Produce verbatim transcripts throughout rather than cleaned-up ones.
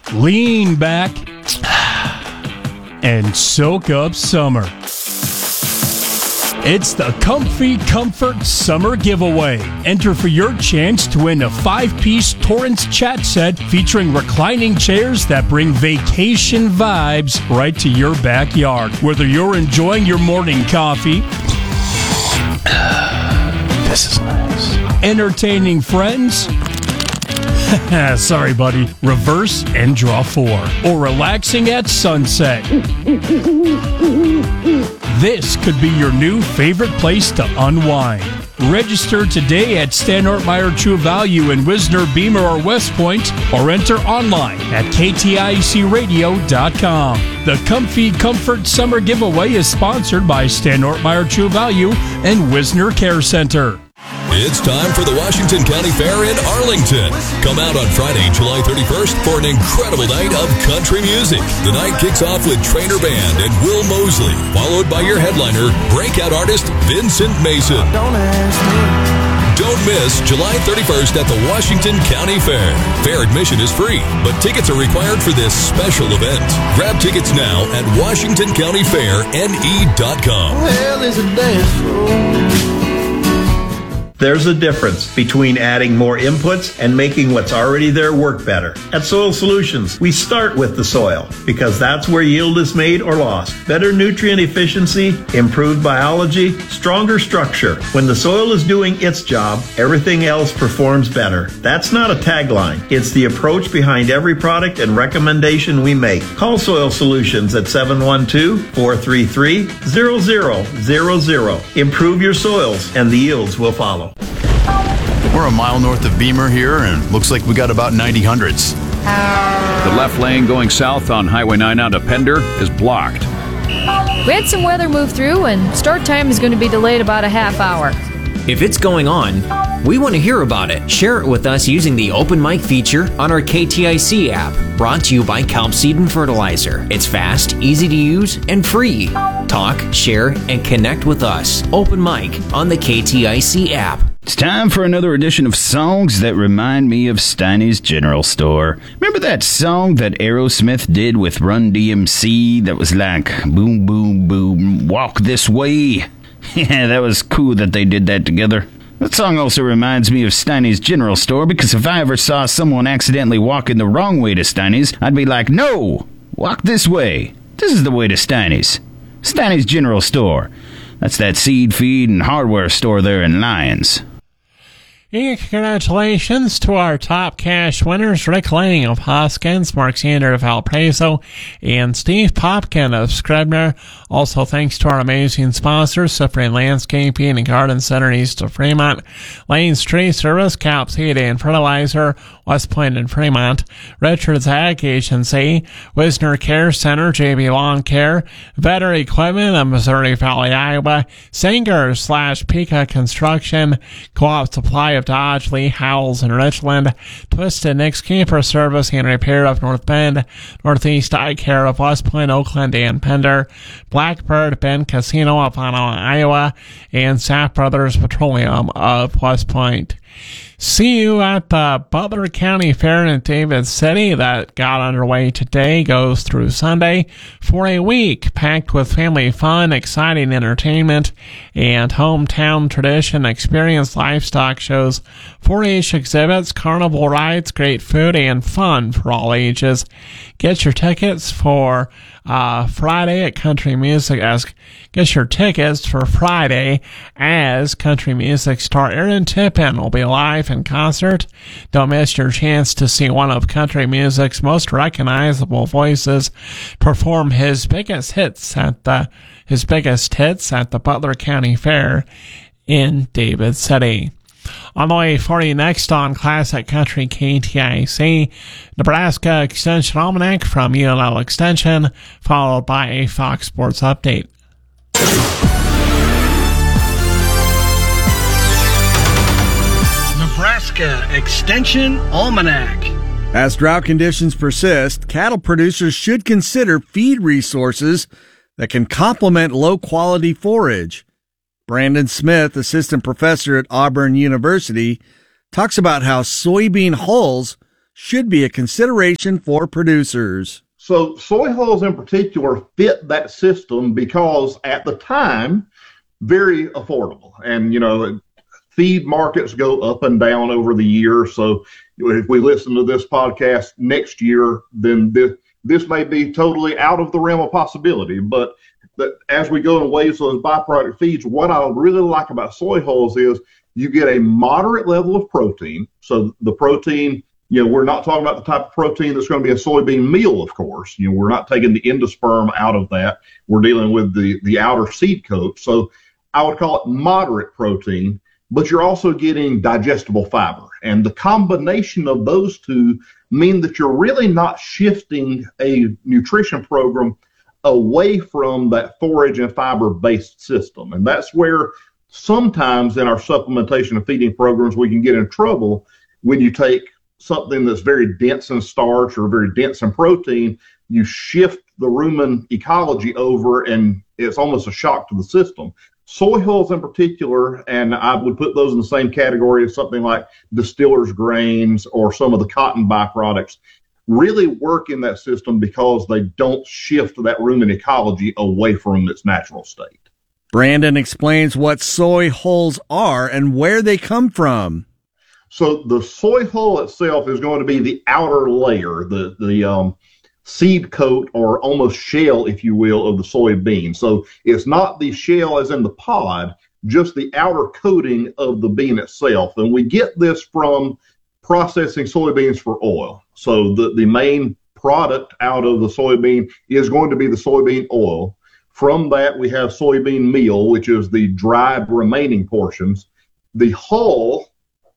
lean back, and soak up summer. It's the Comfy Comfort Summer Giveaway. Enter for your chance to win a five-piece Torrance chat set featuring reclining chairs that bring vacation vibes right to your backyard. Whether you're enjoying your morning coffee, this is nice, entertaining friends, sorry buddy, reverse and draw four, or relaxing at sunset, this could be your new favorite place to unwind. Register today at Stanort True Value in Wisner, Beamer, or West Point, or enter online at K T I C radio dot com. The Comfy Comfort Summer Giveaway is sponsored by Stanort True Value and Wisner Care Center. It's time for the Washington County Fair in Arlington. Come out on Friday, July thirty-first for an incredible night of country music. The night kicks off with Trainer Band and Will Mosley, followed by your headliner, breakout artist Vincent Mason. Don't miss July thirty-first at the Washington County Fair. Fair admission is free, but tickets are required for this special event. Grab tickets now at washington county fair n e dot com. Well, there's a dance floor. There's a difference between adding more inputs and making what's already there work better. At Soil Solutions, we start with the soil because that's where yield is made or lost. Better nutrient efficiency, improved biology, stronger structure. When the soil is doing its job, everything else performs better. That's not a tagline. It's the approach behind every product and recommendation we make. Call Soil Solutions at seven one two, four three three, zero zero zero zero. Improve your soils and the yields will follow. We're a mile north of Beamer here, and looks like we got about ninety hundreds. The left lane going south on Highway nine out of Pender is blocked. We had some weather move through, and start time is going to be delayed about a half hour. If it's going on, we want to hear about it. Share it with us using the open mic feature on our K T I C app, brought to you by Kelp Seed and Fertilizer. It's fast, easy to use, and free. Talk, share, and connect with us. Open mic on the K T I C app. It's time for another edition of Songs That Remind Me of Steiny's General Store. Remember that song that Aerosmith did with Run D M C that was like, boom, boom, boom, walk this way? Yeah, that was cool that they did that together. That song also reminds me of Steiny's General Store because if I ever saw someone accidentally walking the wrong way to Steiny's, I'd be like, no, walk this way. This is the way to Steiny's. Steiny's General Store. That's that seed, feed, and hardware store there in Lyons. Congratulations to our top cash winners, Rick Lanning of Hoskins, Mark Sander of Valparaiso, and Steve Popkin of Scribner. Also thanks to our amazing sponsors, Cyprian Landscaping and Garden Center east of Fremont, Lane's Tree Service, Kelp Seed and Fertilizer, West Point and Fremont, Richard's Ag Agency, Wisner Care Center, J B Lawn Care, Vetter Equipment of Missouri Valley, Iowa, Singer slash Pika Construction, Co-op Supply of Dodge, Lee, Howells, and Richland, Twisted Nick's Keeper Service and Repair of North Bend, Northeast Eye Care of West Point, Oakland, and Pender, Blackbird Bend Casino of Honolulu, Iowa, and Sapp Brothers Petroleum of West Point. See you at the Butler County Fair in David City that got underway today, goes through Sunday for a week packed with family fun, exciting entertainment, and hometown tradition experience, livestock shows, four H exhibits, carnival rides, great food, and fun for all ages. Get your tickets for uh, Friday at Country Music as get your tickets for Friday as country music star Aaron Tippin will be live in concert. Don't miss your chance to see one of country music's most recognizable voices perform his biggest hits at the his biggest hits at the Butler County Fair in David City. On the way for you next on Classic Country K T I C, Nebraska Extension Almanac from U L L Extension, followed by a Fox Sports Update. Nebraska Extension Almanac. As drought conditions persist, cattle producers should consider feed resources that can complement low-quality forage. Brandon Smith, assistant professor at Auburn University, talks about how soybean hulls should be a consideration for producers. So soy hulls in particular fit that system because at the time, very affordable. And, you know, feed markets go up and down over the year. So if we listen to this podcast next year, then this, this may be totally out of the realm of possibility. But that as we go and waves those byproduct feeds, what I really like about soy hulls is you get a moderate level of protein. So the protein, you know, we're not talking about the type of protein that's going to be a soybean meal, of course. You know, we're not taking the endosperm out of that. We're dealing with the, the outer seed coat. So I would call it moderate protein, but you're also getting digestible fiber. And the combination of those two mean that you're really not shifting a nutrition program away from that forage and fiber-based system. And that's where sometimes in our supplementation and feeding programs we can get in trouble when you take something that's very dense in starch or very dense in protein, you shift the rumen ecology over and it's almost a shock to the system. Soy hulls in particular, and I would put those in the same category as something like distillers grains or some of the cotton byproducts, really work in that system because they don't shift that rumen ecology away from its natural state. Brandon explains what soy hulls are and where they come from. So the soy hull itself is going to be the outer layer, the, the um, seed coat or almost shell, if you will, of the soybean. So it's not the shell as in the pod, just the outer coating of the bean itself. And we get this from processing soybeans for oil. So the, the main product out of the soybean is going to be the soybean oil. From that, we have soybean meal, which is the dried remaining portions. The hull,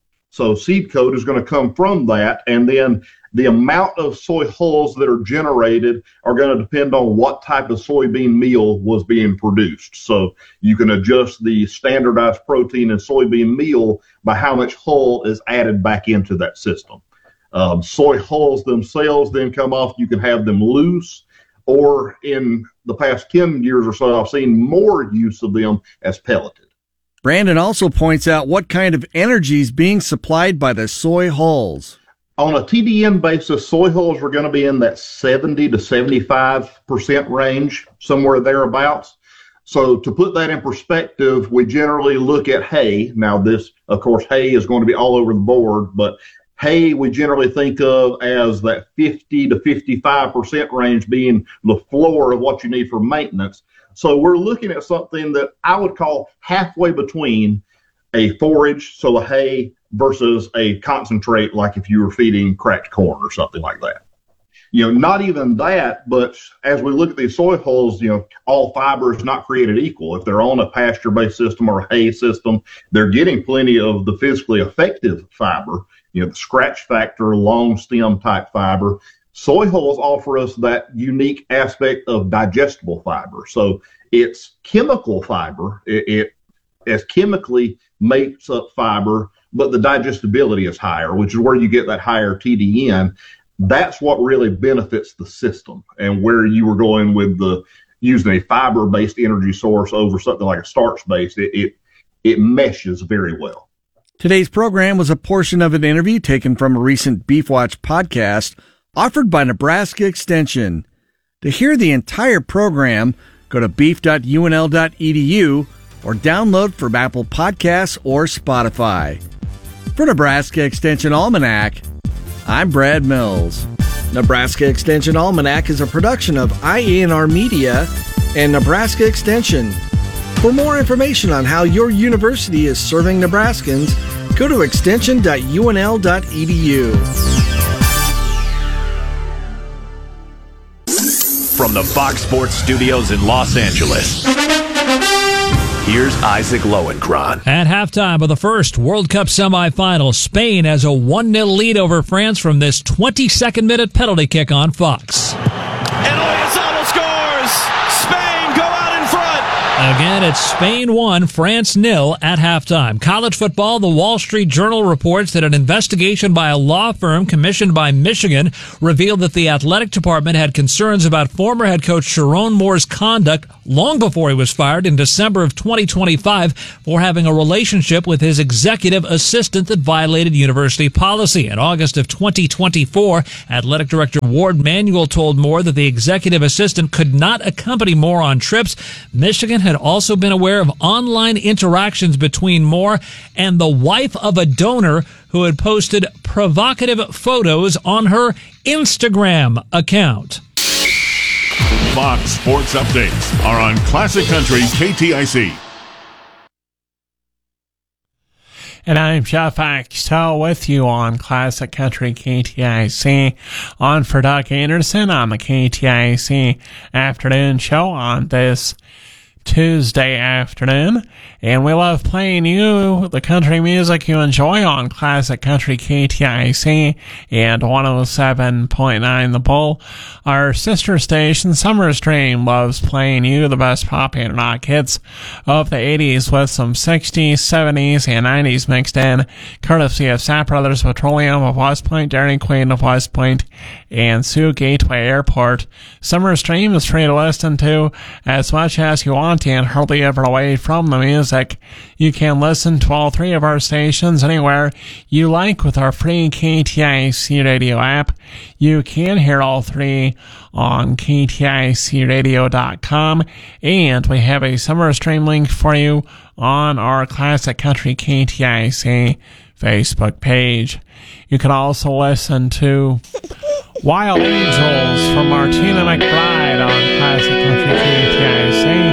so seed coat, is going to come from that, and then the amount of soy hulls that are generated are going to depend on what type of soybean meal was being produced. So you can adjust the standardized protein in soybean meal by how much hull is added back into that system. Um, soy hulls themselves then come off. You can have them loose, or in the past ten years or so, I've seen more use of them as pelleted. Brandon also points out what kind of energy is being supplied by the soy hulls. On a T D N basis, soy hulls are going to be in that seventy to seventy-five percent range, somewhere thereabouts. So to put that in perspective, we generally look at hay. Now this, of course, hay is going to be all over the board, but hay we generally think of as that fifty to fifty-five percent range being the floor of what you need for maintenance. So we're looking at something that I would call halfway between a forage, so a hay, versus a concentrate, like if you were feeding cracked corn or something like that. You know, not even that, but as we look at these soy hulls, you know, all fiber is not created equal. If they're on a pasture-based system or a hay system, they're getting plenty of the physically effective fiber, you know, the scratch factor, long stem type fiber. Soy hulls offer us that unique aspect of digestible fiber. So it's chemical fiber. It, it as chemically makes up fiber, but the digestibility is higher, which is where you get that higher T D N. That's what really benefits the system, and where you were going with the using a fiber-based energy source over something like a starch-based, it, it, it meshes very well. Today's program was a portion of an interview taken from a recent Beef Watch podcast offered by Nebraska Extension. To hear the entire program, go to beef dot U N L dot E D U or download from Apple Podcasts or Spotify. For Nebraska Extension Almanac, I'm Brad Mills. Nebraska Extension Almanac is a production of I A N R Media and Nebraska Extension. For more information on how your university is serving Nebraskans, go to extension dot U N L dot E D U. From the Fox Sports Studios in Los Angeles, here's Isaac Lowenkron. At halftime of the first World Cup semifinal, Spain has a one nil lead over France from this twenty-second minute penalty kick on Fox. And Oyarzabal scores! Spain go out in front! Again, it's Spain one, France nil at halftime. College football, the Wall Street Journal reports that an investigation by a law firm commissioned by Michigan revealed that the athletic department had concerns about former head coach Sharon Moore's conduct long before he was fired in December of twenty twenty-five for having a relationship with his executive assistant that violated university policy. In August of twenty twenty-four, athletic director Ward Manuel told Moore that the executive assistant could not accompany Moore on trips. Michigan had also been aware of online interactions between Moore and the wife of a donor who had posted provocative photos on her Instagram account. Fox Sports Updates are on Classic Country K T I C. And I'm Jeff Axtell with you on Classic Country K T I C. On for Doug Anderson on the K T I C Afternoon Show on this Tuesday afternoon. And we love playing you the country music you enjoy on Classic Country K T I C and one oh seven point nine The Bull. Our sister station, Summer Stream, loves playing you the best pop and rock hits of the eighties with some sixties, seventies, and nineties mixed in, courtesy of Sapp Brothers Petroleum of West Point, Dairy Queen of West Point, and Sioux Gateway Airport. Summer Stream is free to listen to as much as you want and hardly ever away from the music. You can listen to all three of our stations anywhere you like with our free K T I C radio app. You can hear all three on K T I C radio dot com, and we have a Summer Stream link for you on our Classic Country K T I C Facebook page. You can also listen to Wild Angels from Martina McBride on Classic Country K T I C.